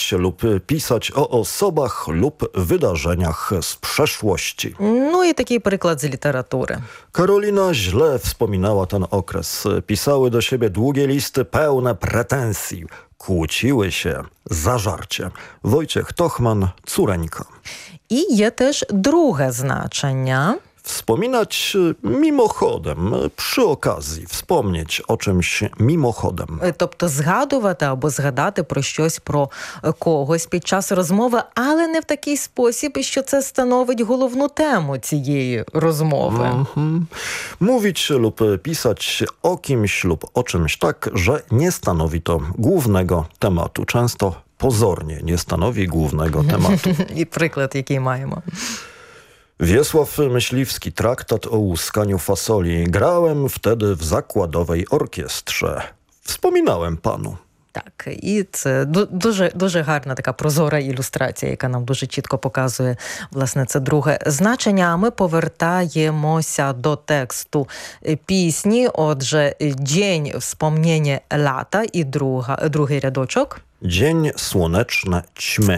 wspominać lub pisać o osobach lub wydarzeniach z przeszłości. Ну і такий приклад з літератури. Karolina źle wspominała ten okres. Pisały do siebie długie listy pełne pretensji. Kłóciły się zażarcie. Wojciech Tochman, córeńka. І є теж друге значення. Wspominać mimochodem, przy okazji, wspomnieć o czymś mimochodem. Тобто згадувати або згадати про щось, про когось під час розмови, але не в такий спосіб, що це становить головну тему цієї розмови. Mówić lub pisać o kimś lub o czymś tak, że nie stanowi to głównego tematu. Często pozornie nie stanowi głównego tematu. І приклад, який маємо. Wiesław Myśliwski, traktat o łuskaniu fasoli. Grałem wtedy w zakładowej orkiestrze. Wspominałem panu. Так, і це дуже гарна така прозора ілюстрація, яка нам дуже чітко показує, власне, це друге значення. А ми повертаємося до тексту пісні. Отже, «День wspomnienia lata» і другий рядочок. Dzień słoneczne ćmy.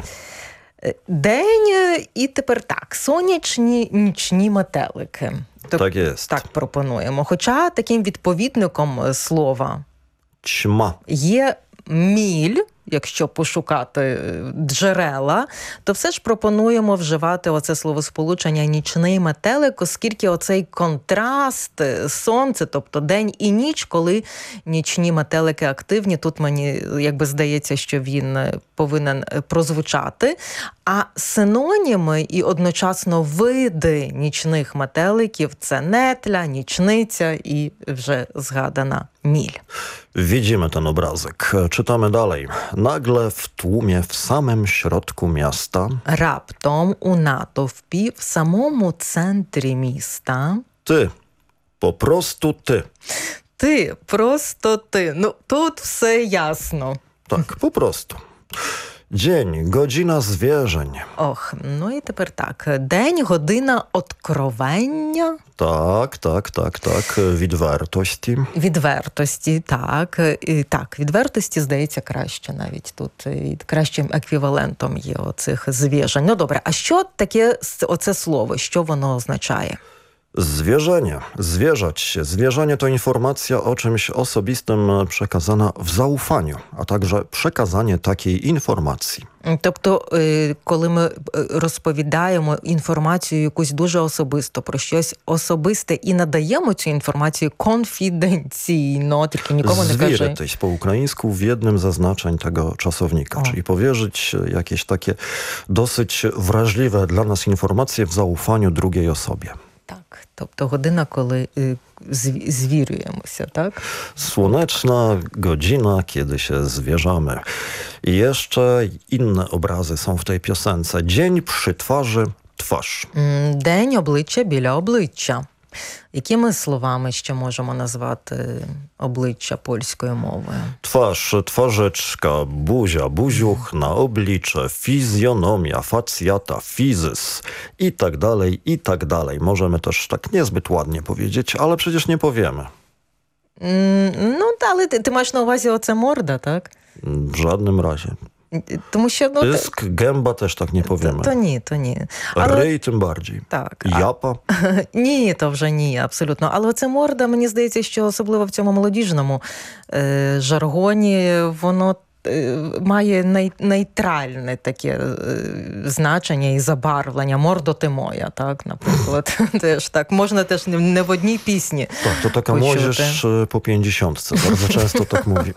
День і тепер так, сонячні нічні метелики. Так є. Так пропонуємо. Хоча таким відповідником слова Ćma. є міль, якщо пошукати джерела, то все ж пропонуємо вживати оце словосполучення «нічний метелик», оскільки оцей контраст сонце, тобто день і ніч, коли нічні метелики активні, тут мені якби здається, що він повинен прозвучати. А синоніми і одночасно види нічних метеликів – це нетля, нічниця і вже згадана міль. Widzimy ten obrazek. Czytamy dalej. Nagle w tłumie w samym środku miasta Раптом у натовпі в самому центрі міста ty, po prostu ty. Ти, просто ти. Ну, тут все ясно. Tak, po prostu. Dzień, godzina zwierzeń. Ох, ну і тепер так. День, година откровення. Tak. Відвертості. Відвертості, так. І, так, відвертості, здається, краще навіть тут. І кращим еквівалентом є оцих звіжень. Ну, добре, а що таке оце слово? Що воно означає? Zwierzenie, zwierzać się. Zwierzenie to informacja o czymś osobistym przekazana w zaufaniu, a także przekazanie takiej informacji. Тобто, коли ми розповідаємо інформацію якусь дуже особисто, про щось особисте і надаємо цю інформацію конфіденційно, тільки nikomu nie кажи. Zwierzyć po ukraińsku w jednym ze znaczeń tego czasownika, czyli powierzyć jakieś takie dosyć wrażliwe dla nas informacje w zaufaniu drugiej osobie. Так, тобто година, коли звірюємося, так? Słoneczna godzina, kiedy się zwierzamy. I jeszcze inne obrazy są w tej piosence. Dzień przy twarzy, twarz. День обличчя біля обличчя. Якими словами ще можемо назвати обличчя польською мовою? Twarz, twarzyczka, buzia, buziuch, na oblicze, fizjonomia, facjata, fizys i tak dalej, i tak dalej. Możemy też tak niezbyt ładnie powiedzieć, ale przecież nie powiemy. Ну, але ти маєш на увазі оце морда, так? W żadnym razie. Тому що, ну, Pysk, gęba też tak nie powiemy. То ні. Але... Ryj tym bardziej. Так. Japa. Ні, то вже ні, абсолютно. Але оце морда, мені здається, що особливо в цьому молодіжному жаргоні, воно має нейтральне таке значення і забарвлення. Мордо ти моя, так, наприклад. Теж так. Можна теж не в одній пісні Tak, to taka почути. młodzież po 50. Bardzo często tak mówi.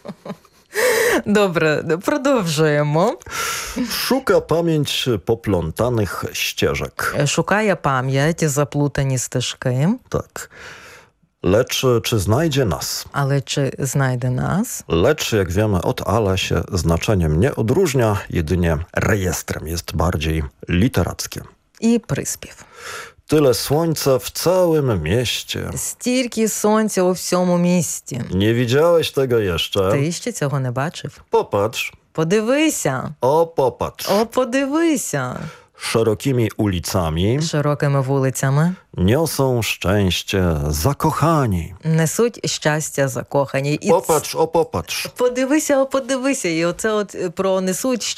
Добре, продовжуємо. Szuka pamięć poplątanych ścieżek. Шукає пам'ять заплутані стежки. Tak. Lecz czy znajdzie nas? Але чи знайде нас? Lecz, jak wiemy, od ale się znaczeniem nie odróżnia, jedynie rejestrem jest bardziej literackie. І приспів. Tyle słońca w całym mieście. Стільки сонця у всьому місті. Nie widziałeś tego jeszcze? Ти ще цього не бачив? Popatrz. Подивися. O, popatrz. О, подивися. Szerokimi ulicami Широкими вулицями niosą szczęście zakochani. несуть щастя закохані. І Popatrz, o popatrz. подивися, о, подивися. І оце от про несуть